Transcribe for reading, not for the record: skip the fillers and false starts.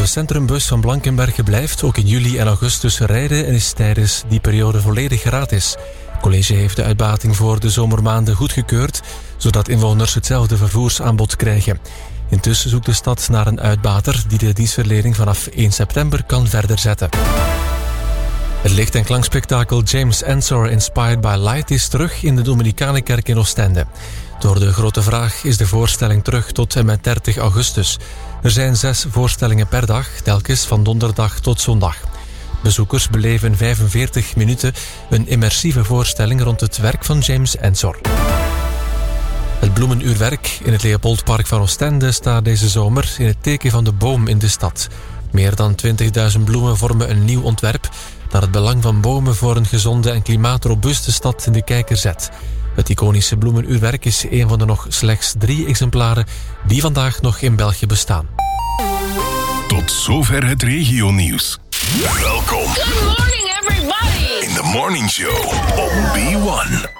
centrumbus van Blankenberge blijft ook in juli en augustus rijden en is tijdens die periode volledig gratis. Het college heeft de uitbating voor de zomermaanden goedgekeurd, zodat inwoners hetzelfde vervoersaanbod krijgen. Intussen zoekt de stad naar een uitbater die de dienstverlening vanaf 1 september kan verder zetten. Het licht- en klankspektakel James Ensor Inspired by Light is terug in de Dominicanenkerk in Oostende. Door de grote vraag is de voorstelling terug tot en met 30 augustus. Er zijn 6 voorstellingen per dag, telkens van donderdag tot zondag. Bezoekers beleven 45 minuten een immersieve voorstelling rond het werk van James Ensor. Het bloemenuurwerk in het Leopoldpark van Oostende staat deze zomer in het teken van de boom in de stad. Meer dan 20.000 bloemen vormen een nieuw ontwerp dat het belang van bomen voor een gezonde en klimaatrobuuste stad in de kijker zet. Het iconische bloemenuurwerk is een van de nog slechts 3 exemplaren die vandaag nog in België bestaan. Tot zover het regionieuws. Welkom. Good morning, everybody. In the Morning Show op B1.